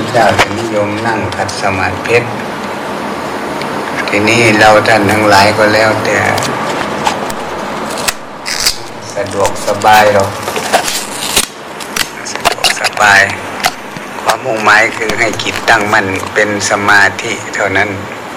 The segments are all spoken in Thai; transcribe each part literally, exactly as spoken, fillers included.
เจ้าจะนิยมนั่งขัดสมาธิทีนี้เราท่านทั้งหลายก็แล้วแต่สะดวกสบายเราสะดวกสบายความมุ่งหมายคือให้จิตตั้งมั่นเป็นสมาธิเท่านั้น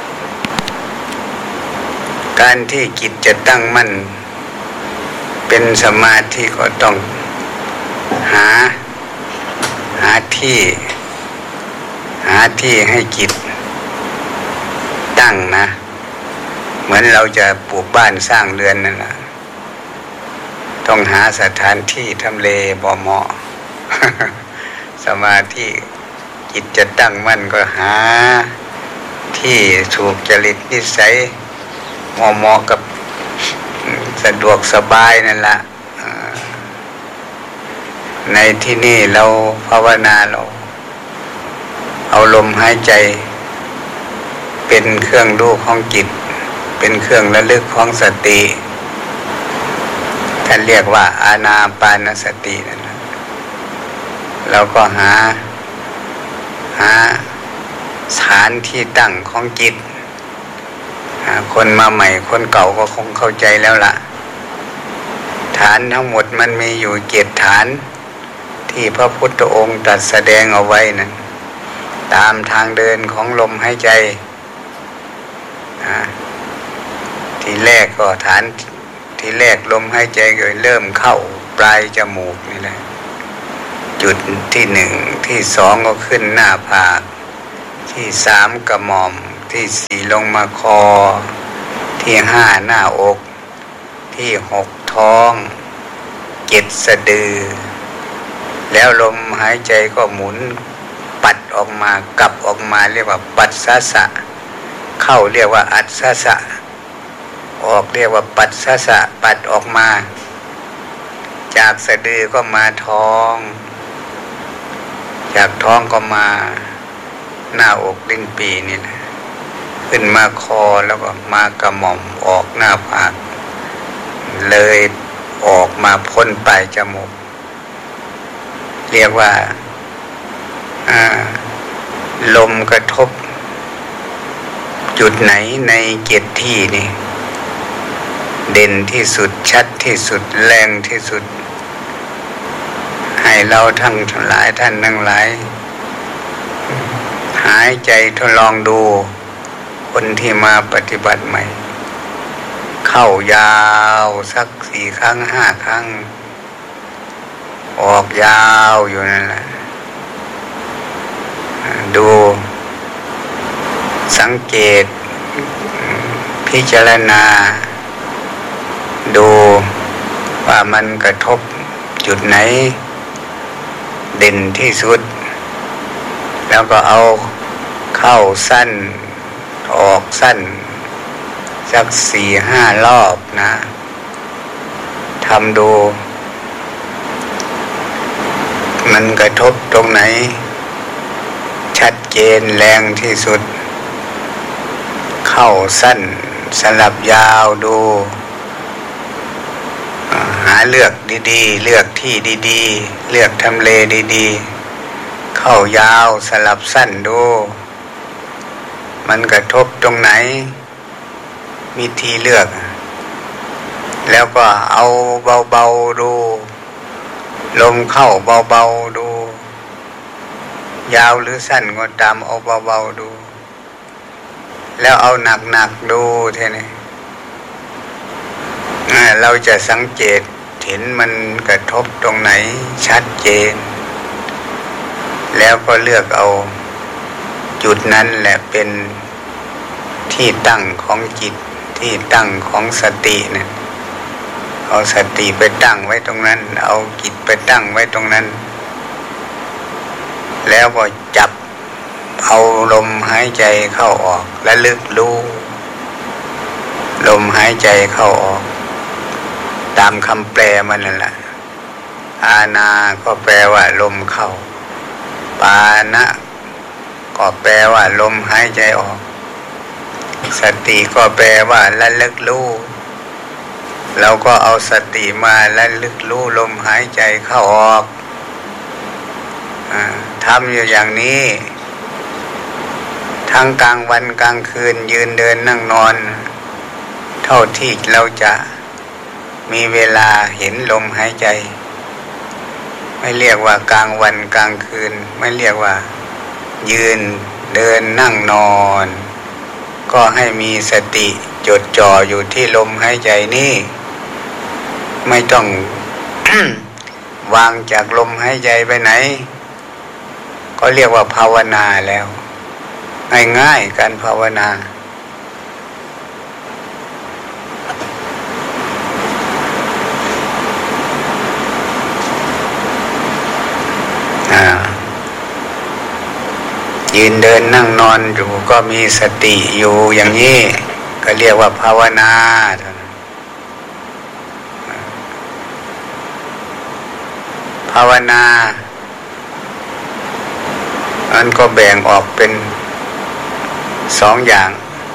การที่จิตจะตั้งมั่นเป็นสมาธิก็ต้องหาหาที่หาที่ให้จิตตั้งนะเหมือนเราจะปลูกบ้านสร้างเรือนนั่นแหละต้องหาสถานที่ทำเลบ่เหมาะ สมาธิจิตจะตั้งมั่นก็หาที่ถูกจริตนิสัยเหมาะกับสะดวกสบายนั่นแหละในที่นี่เราภาวนาเราเอาลมหายใจเป็นเครื่องรู้ของจิตเป็นเครื่องระลึกของสติท่านเรียกว่าอานาปานสตินั่นแหละเราก็หาหาสถานที่ตั้งของจิตคนมาใหม่คนเก่าก็คงเข้าใจแล้วล่ะฐานทั้งหมดมันมีอยู่เจ็ดฐานที่พระพุทธองค์ตรัสแสดงเอาไว้นั้นตามทางเดินของลมหายใจทีแรกก็ฐานทีแรกลมหายใจก็เริ่มเข้าปลายจมูกนี่แหละจุดที่หนึ่งที่สองก็ขึ้นหน้าผากที่สามกระหม่อมที่สี่ลงมาคอที่ห้าหน้าอกที่หกท้องเจ็ดสะดือแล้วลมหายใจก็หมุนปัดออกมากลับออกมาเรียกว่าปัสสะสะเข้าเรียกว่าอัสสะสะออกเรียกว่าปัสสะสะปัดออกมาจากสะดือก็มาท้องจากท้องก็มาหน้าอกลิ้นปี่นี่แหละขึ้นมาคอแล้วก็มากระหม่อมออกหน้าผากเลยออกมาพ้นปลายจมูกเรียกว่าลมกระทบจุดไหนในเจ็ดที่นี่เด่นที่สุดชัดที่สุดแรงที่สุดให้เราทั้งหลายท่านทั้งหลายหายใจทดลองดูคนที่มาปฏิบัติใหม่เข้ายาวสักสี่ครั้งห้าครั้งออกยาวอยู่นั่นแหละดูสังเกตพิจารณาดูว่ามันกระทบจุดไหนเด่นที่สุดแล้วก็เอาเข้าสั้นออกสั้นสักสี่ห้ารอบนะทำดูมันกระทบตรงไหนชัดเจนแรงที่สุดเข้าสั้นสลับยาวดูหาเลือกดีๆเลือกที่ดีๆเลือกทำเลดีๆเข้ายาวสลับสั้นดูมันกระทบตรงไหนมีทีเลือกแล้วก็เอาเบาๆดูลมเข้าเบาๆดูยาวหรือสั้นก็ตามเอาเบาๆดูแล้วเอาหนักๆดูเท่านี้เราจะสังเกตเห็นมันกระทบตรงไหนชัดเจนแล้วก็เลือกเอาจุดนั้นแหละเป็นที่ตั้งของจิตที่ตั้งของสติเนี่ยเอาสติไปตั้งไว้ตรงนั้นเอาจิตไปตั้งไว้ตรงนั้นแล้วก็จับเอาลมหายใจเข้าออกและลึกรู้ลมหายใจเข้าออกตามคำแปลมันนั่นแหละอานาก็แปลว่าลมเข้าปานะก็แปลว่าลมหายใจออกสติก็แปลว่าระลึกรู้เราก็เอาสติมาระลึกรู้ลมหายใจเข้าออกทำอยู่อย่างนี้ทั้งกลางวันกลางคืนยืนเดินนั่งนอนเท่าที่เราจะมีเวลาเห็นลมหายใจไม่เรียกว่ากลางวันกลางคืนไม่เรียกว่ายืนเดินนั่งนอนก็ให้มีสติจดจ่ออยู่ที่ลมหายใจนี่ไม่ต้อง วางจากลมหายใจไปไหนก็เรียกว่าภาวนาแล้วง่ายๆการภาวนายืนเดินนั่งนอนอยู่ก็มีสติอยู่อย่างนี้ก็เรียกว่าภาวนาภาวนาอันก็แบ่งออกเป็นสองอย่าง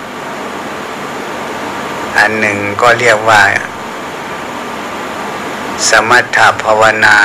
อันหนึ่งก็เรียกว่าสมถภาวนา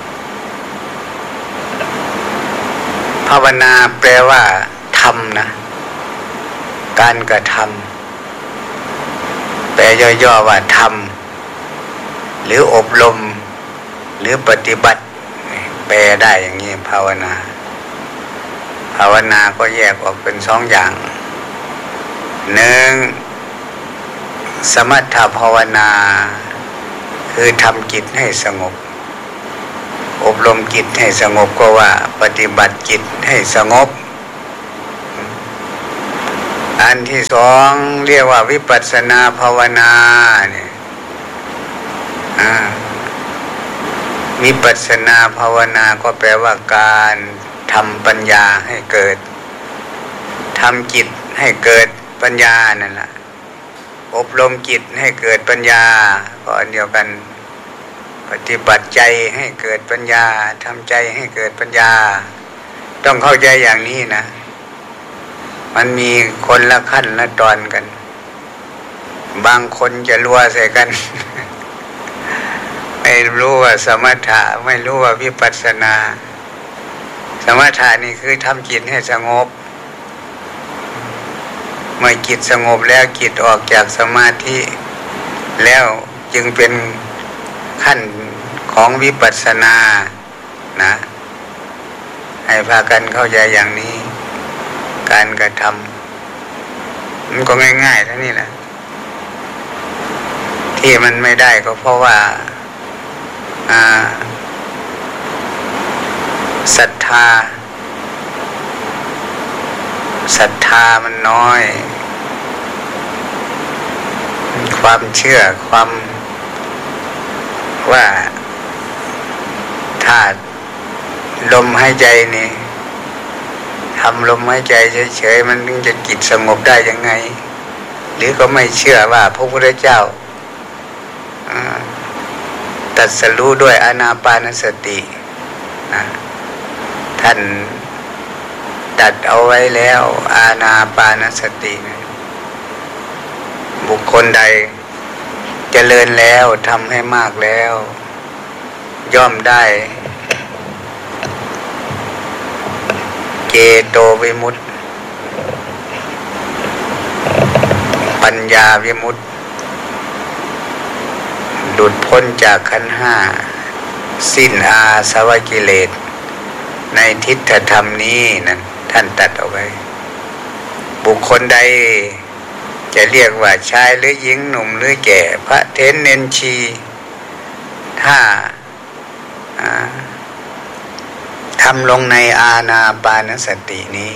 ภาวนาแปลว่าทำนะการกระทำแปลย่อๆว่าทำหรืออบรมหรือปฏิบัติแปลได้อย่างนี้ภาวนาภาวนาก็แยกออกเป็นสองอย่างหนึ่งสมถภาวนาคือทำจิตให้สงบอบรมจิตให้สงบก็ว่าปฏิบัติจิตให้สงบอันที่สองเรียกว่าวิปัสสนาภาวนาเนี่ยวิปัสสนาภาวนาก็แปลว่าการทำปัญญาให้เกิดทำจิตให้เกิดปัญญานั่นแหละอบรมจิตให้เกิดปัญญาก็อันเดียวกันปฏิบัติใจให้เกิดปัญญาทำใจให้เกิดปัญญาต้องเข้าใจอย่างนี้นะมันมีคนละขั้นละตอนกันบางคนจะรัวใส่กัน ไม่รู้ว่าสมถะไม่รู้ว่าวิปัสสนาสมถะนี่คือทำจิตให้สงบเมื่อจิตสงบแล้วจิตออกจากสมาธิแล้วจึงเป็นขั้นของวิปัสสนานะให้พากันเข้าใจอย่างนี้การกระทำมันก็ง่ายๆเท่านี้แหละที่มันไม่ได้ก็เพราะว่าศรัทธาศรัทธามันน้อยความเชื่อความว่าถ้าลมหายใจนี่ทำลมหายใจเฉยๆมันถึงจะจิตสงบได้ยังไงหรือก็ไม่เชื่อว่าพระพุทธเจ้าตรัสรู้ด้วยอานาปานสตินะท่านตัดเอาไว้แล้วอานาปานสตินะบุคคลใดเจริญแล้วทำให้มากแล้วย่อมได้เจโตวิมุตติปัญญาวิมุตติหลุดพ้นจากขันธ์ห้าสิ้นอาสวะกิเลสในทิฏฐธรรมนี้นั่นท่านตัดเอาไว้บุคคลใดจะเรียกว่าชายหรือหญิงหนุ่มหรือแก่พระเถรเณรชีถ้าทำลงในอานาปานสตินี้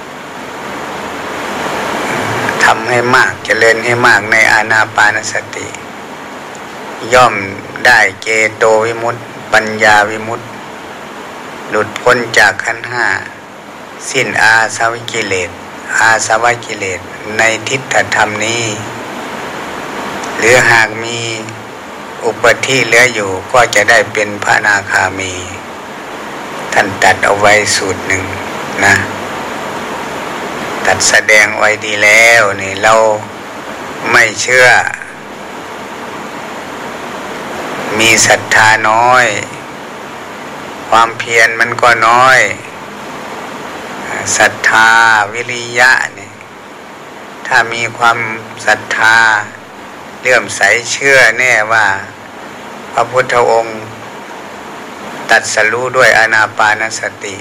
ทำให้มากเจริญให้มากในอานาปานสติย่อมได้เจโตวิมุตติปัญญาวิมุตติหลุดพ้นจากขันธ์ห้าสิ้นอาสวะกิเลสอาสวะกิเลสในทิฏฐธรรมนี้หรือหากมีอุปธิเหลืออยู่ก็จะได้เป็นพระอนาคามีท่านตัดเอาไว้สูตรหนึ่งนะตัดแสดงไว้ดีแล้วนี่เราไม่เชื่อมีศรัทธาน้อยความเพียรมันก็น้อยศรัทธาวิริยะเนี่ยถ้ามีความศรัทธาเลื่อมใสเชื่อแน่ว่าพระพุทธองค์ตรัสรู้ด้วยอานาปานสติ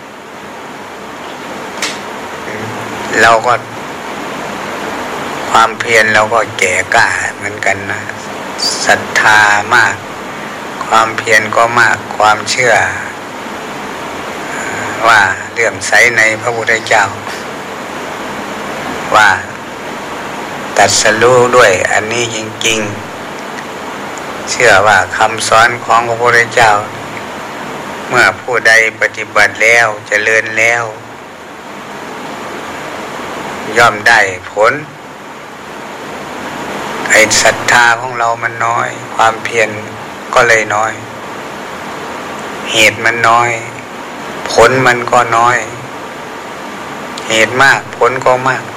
เราก็ความเพียรเราก็แก่กล้าเหมือนกันนะศรัทธามากความเพียรก็มากความเชื่อว่าเลื่อมใสในพระพุทธเจ้าว่าตรัสรู้ด้วยอันนี้จริงๆเชื่อว่าคำสอนของพระพุทธเจ้าเมื่อผู้ใดปฏิบัติแล้วเจริญแล้วย่อมได้ผลไอ้ศรัทธาของเรามันน้อยความเพียรก็เลยน้อยเหตุมันน้อยผลมันก็น้อยเหตุมากผลก็มาก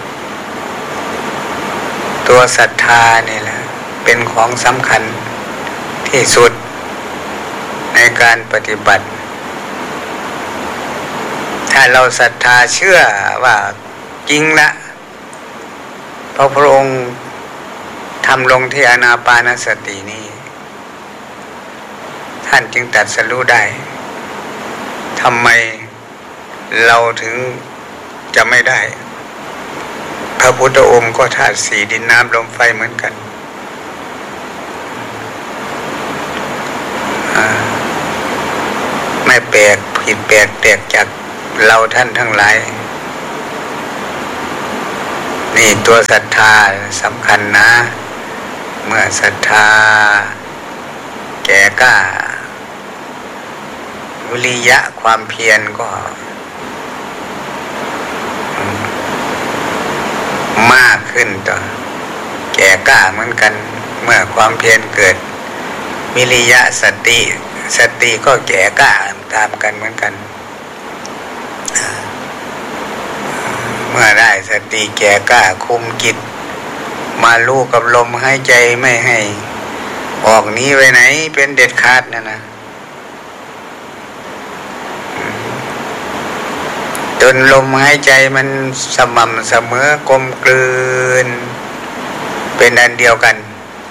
ตัวศรัทธานี่แหละเป็นของสำคัญที่สุดในการปฏิบัติถ้าเราศรัทธาเชื่อว่าจริงละพระพุทธองค์ทำลงที่อานาปานสตินี้ท่านจึงตรัสรู้ได้ทำไมเราถึงจะไม่ได้พระพุทธองค์ก็ธาตุสี่ดินน้ำลมไฟเหมือนกันไม่แปลกผิดแปลกแตกจากเราท่านทั้งหลายนี่ตัวศรัทธาสำคัญนะเมื่อศรัทธาแก่กล้าวิริยะความเพียรก็มากขึ้นต่อแก่กล้าเหมือนกันเมื่อความเพียรเกิดวิริยะสติสติก็แก่กล้าตามกันเหมือนกันเมื่อได้สติแก่กล้าคุมจิตมาลู่กับลมหายใจไม่ให้ออกนี้ไปไหนเป็นเด็ดขาดนะนะจนลมหายใจมันสม่ำเสมอกลมกลืนเป็นอันเดียวกัน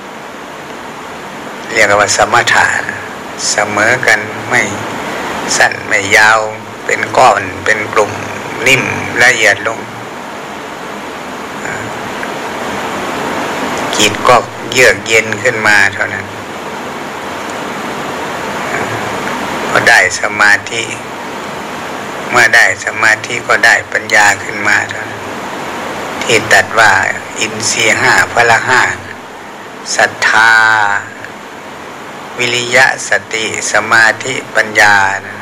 เรียกว่าสมถะเสมอกันไม่สั้นไม่ยาวเป็นก้อนเป็นกลุ่มนิ่มละเอียดลงจิตก็เยือกเย็นขึ้นมาเท่านั้นก็ได้สมาธิเมื่อได้สมาธิก็ได้ปัญญาขึ้นมาเท่านั้นที่ตรัสว่าอินทรีย์ห้าพละห้าศรัทธาวิริยะสติสมาธิปัญญานะ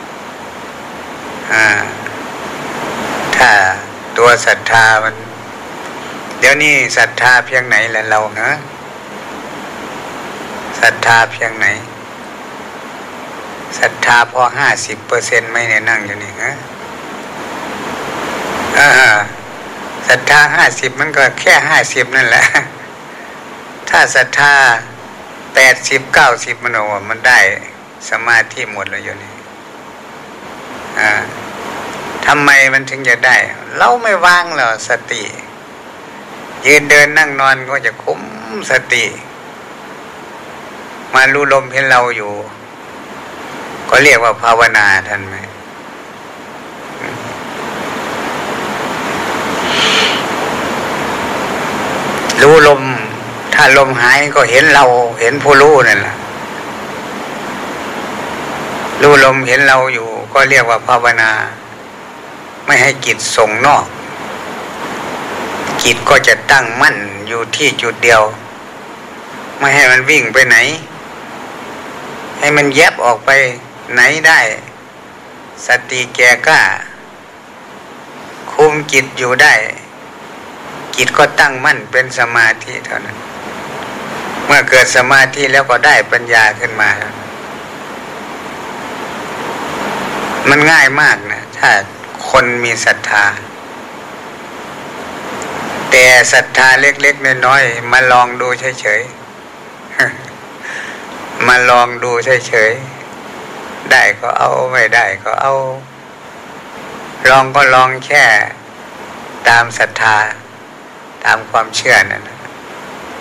อ่าถ้าตัวศรัทธามันเดี๋ยวนี้ศรัทธาเพียงไหนล่ะเราฮะศรัทธาเพียงไหนศรัทธาพอห้าสิบเปอร์เซ็นต์ไม่เนี่ยนั่งอยู่นี่ฮะอ่าศรัทธาห้าสิบมันก็แค่ห้าสิบนั่นแหละถ้าศรัทธาแปดสิบเก้าสิบมันโอ้มันได้สมาธิหมดเลยอยู่นี่อ่าทำไมมันถึงจะได้เราไม่วางหรอสติยืนเดินนั่งนอนก็จะคุ้มสติมารู้ลมเห็นเราอยู่ก็เรียกว่าภาวนาท่านไหมรู้ลมถ้าลมหายก็เห็นเราเห็นผู้รู้นั่นแหละรู้ลมเห็นเราอยู่ก็เรียกว่าภาวนาไม่ให้จิตส่งนอกจิตก็จะตั้งมั่นอยู่ที่จุดเดียวไม่ให้มันวิ่งไปไหนให้มันแยบออกไปไหนได้สติแก่กล้าคุมจิตอยู่ได้จิตก็ตั้งมั่นเป็นสมาธิเท่านั้นเมื่อเกิดสมาธิแล้วก็ได้ปัญญาขึ้นมามันง่ายมากนะถ้าคนมีศรัทธาแต่ศรัทธาเล็กๆน้อยๆมาลองดูเฉยๆมาลองดูเฉยๆได้ก็เอาไม่ได้ก็เอาอลองก็ลองแค่ตามศรัทธาตามความเชื่อนั่นนะ